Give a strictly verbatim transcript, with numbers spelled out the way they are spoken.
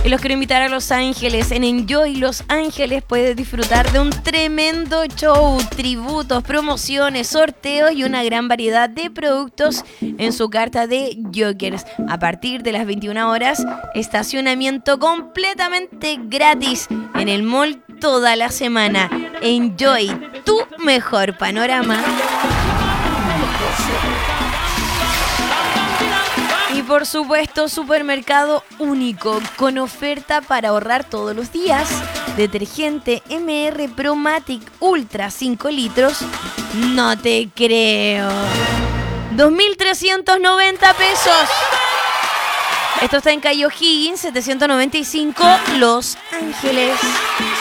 Y los quiero invitar a Los Ángeles. En Enjoy Los Ángeles puedes disfrutar de un tremendo show, tributos, promociones, sorteos y una gran variedad de productos en su carta de Jokers. A partir de las veintiuna horas, estacionamiento completamente gratis en el mall toda la semana. Enjoy, tu mejor panorama. Y por supuesto, supermercado único con oferta para ahorrar todos los días. Detergente M R Promatic Ultra cinco litros. No te creo. dos mil trescientos noventa pesos. Esto está en calle O'Higgins, setecientos noventa y cinco, Los Ángeles.